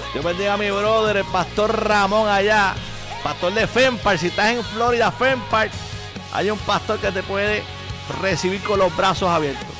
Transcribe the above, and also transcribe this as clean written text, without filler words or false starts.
Yo bendiga a mi brother, el pastor Ramón allá, pastor de Fenpark. Si estás en Florida, Fenpark, hay un pastor que te puede recibir con los brazos abiertos.